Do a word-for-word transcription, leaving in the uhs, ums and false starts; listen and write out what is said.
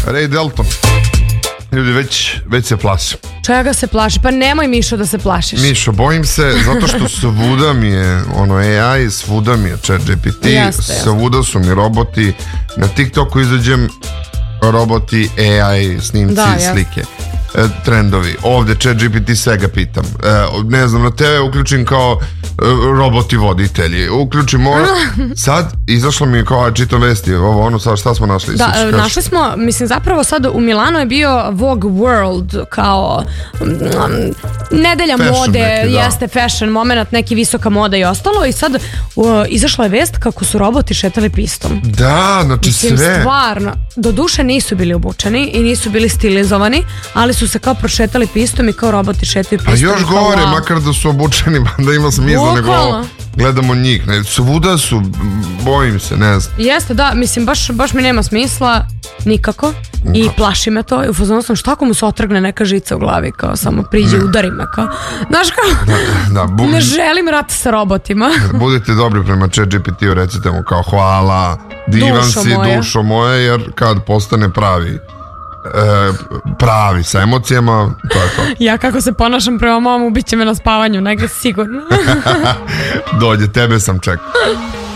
Ray Dalton. Ljudi, već, već se plaši. Čega se plaši? Pa nemoj, Mišo, da se plašiš. Mišo, bojim se zato što svuda mi je ono A I, svuda mi je ChatGPT, svuda su mi roboti. Na TikToku izađem roboti, A I, snimci, da, slike. E, trendovi. Ovde ChatGPT svega pitam. E, ne znam, na te ve uključim kao e, roboti voditelji. Uključim ovo. Sad izašlo mi kao čitam vesti. Ovo ono sad šta smo našli? Da, sad, našli smo, mislim zapravo sad u Milanu je bio Vogue World kao um, nedelja fashion mode, neki, jeste fashion moment, neki visoka moda i ostalo i sad uh, izašla je vest kako su roboti šetali pistom. Da, znači mislim, sve. Stvarno, do duše nisu bili obučeni i nisu bili stilizovani, ali su se kao prošetali pistom i kao roboti šetaju pistom. A još gore, wow. Makar da su obučeni, da ima smisla, nego gledamo njih. Ne, svuda su, bojim se, ne znam. Jeste, da, mislim, baš, baš mi nema smisla nikako i plaši me to. I u fazonu sam, šta ako mu se otrgne neka žica u glavi, kao samo priđe, ne. Udari me, kao, znaš kao, da, da, bu... ne želim rat sa robotima. Budite dobri prema ChatGPT-u, recite mu kao hvala, divan dušo si, moja. Dušo moje, jer kad postane pravi E, pravi sa emocijama, to je to. Ja kako se ponašam prema mom, ubiće me na spavanju, negdje sigurno. Dođe, tebe sam čekao.